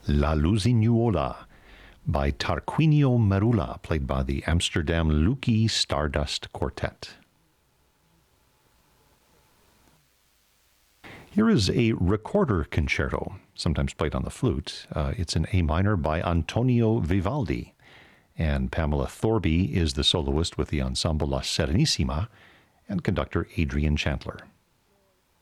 La Lusignuola by Tarquinio Merula, played by the Amsterdam Lukie Stardust Quartet. Here is a recorder concerto, sometimes played on the flute. It's in A minor by Antonio Vivaldi, and Pamela Thorby is the soloist with the ensemble La Serenissima and conductor Adrian Chandler.